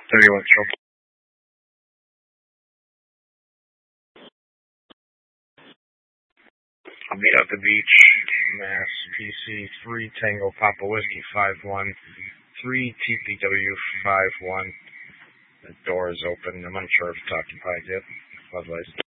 31 Shelter. I'll meet at the beach, Mass, PC 3 Tango Papa Whiskey 51 3 TPW 51. The door is open. I'm unsure if it's occupied yet. Bud Light.